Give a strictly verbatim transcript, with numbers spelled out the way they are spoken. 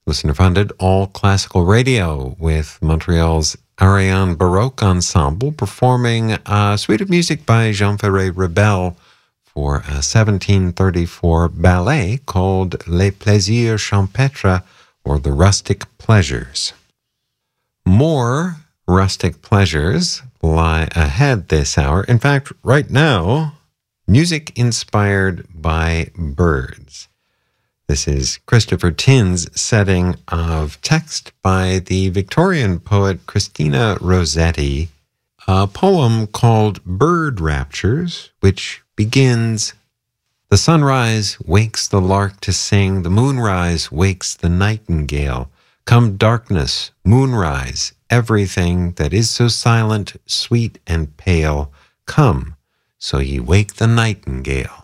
listener-funded all-classical radio with Montreal's Ariane Baroque Ensemble performing a suite of music by Jean-Ferré Rebel for a seventeen thirty-four ballet called Les Plaisirs Champêtres, or The Rustic Pleasures. More rustic pleasures lie ahead this hour. In fact, right now, music inspired by birds. This is Christopher Tin's setting of text by the Victorian poet Christina Rossetti, a poem called Bird Raptures, which begins, "The sunrise wakes the lark to sing, the moonrise wakes the nightingale. Come darkness, moonrise, everything that is so silent, sweet, and pale, come, so ye wake the nightingale."